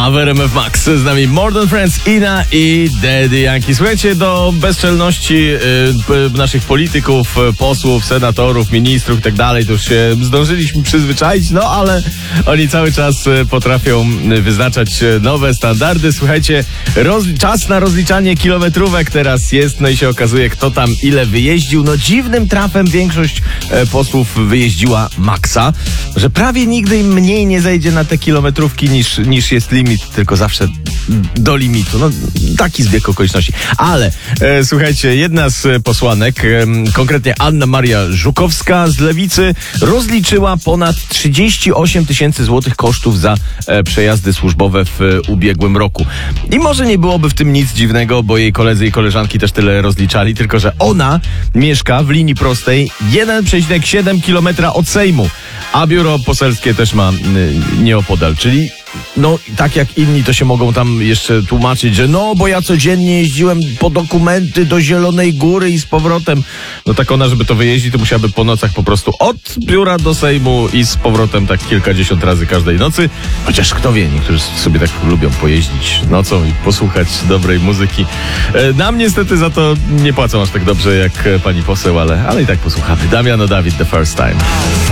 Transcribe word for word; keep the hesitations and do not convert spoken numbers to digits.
A w R M F Max z nami More Than Friends, Ina i Daddy Yankee. Słuchajcie, do bezczelności y, naszych polityków, posłów, senatorów, ministrów i tak dalej, to już się zdążyliśmy przyzwyczaić, no ale oni cały czas potrafią wyznaczać nowe standardy. Słuchajcie, roz, czas na rozliczanie kilometrówek teraz jest, no i się okazuje, kto tam ile wyjeździł. No dziwnym trafem większość e, posłów wyjeździła maksa, że prawie nigdy im mniej nie zejdzie na te kilometrówki niż, niż jest limit, tylko zawsze do limitu. No taki zbieg okoliczności. Ale e, słuchajcie, jedna z posłanek, e, konkretnie Anna Maria Żukowska z Lewicy, rozliczyła ponad trzydzieści osiem tysięcy złotych kosztów za e, przejazdy służbowe w e, ubiegłym roku. I może nie byłoby w tym nic dziwnego, bo jej koledzy i koleżanki też tyle rozliczali, tylko że ona mieszka w linii prostej jeden przecinek siedem kilometra od Sejmu, a biuro poselskie też ma y, nieopodal, czyli no tak jak inni to się mogą tam jeszcze tłumaczyć, że no bo ja codziennie jeździłem po dokumenty do Zielonej Góry i z powrotem. No tak ona, żeby to wyjeździć, to musiałaby po nocach po prostu od biura do Sejmu i z powrotem tak kilkadziesiąt razy każdej nocy. Chociaż kto wie, niektórzy sobie tak lubią pojeździć nocą i posłuchać dobrej muzyki. Nam niestety za to nie płacą aż tak dobrze jak pani poseł, ale, ale i tak posłuchamy. Damian Dawid, The First Time.